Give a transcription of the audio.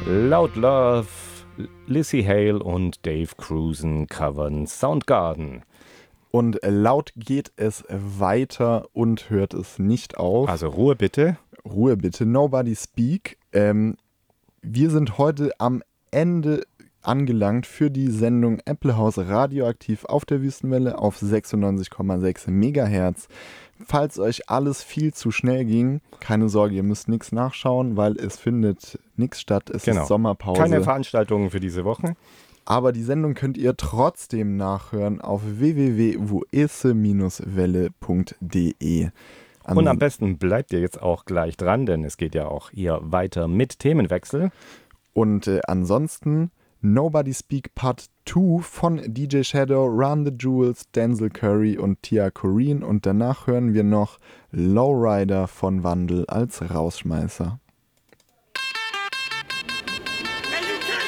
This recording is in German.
Loud Love, Lizzie Hale und Dave Cruzen covern Soundgarden. Und laut geht es weiter und hört es nicht auf. Also Ruhe bitte. Ruhe bitte, nobody speak. Wir sind heute am Ende angelangt für die Sendung Apple House Radioaktiv auf der Wüstenwelle auf 96,6 MHz. Falls euch alles viel zu schnell ging, keine Sorge, ihr müsst nichts nachschauen, weil es findet nichts statt. Es ist Sommerpause. Keine Veranstaltungen für diese Woche. Aber die Sendung könnt ihr trotzdem nachhören auf www.voese-welle.de. Und am besten bleibt ihr jetzt auch gleich dran, denn es geht ja auch hier weiter mit Themenwechsel. Und ansonsten Nobody Speak Part 2 von DJ Shadow, Run the Jewels, Denzel Curry und Tia Coreen. Und danach hören wir noch Lowrider von Wandel als Rausschmeißer.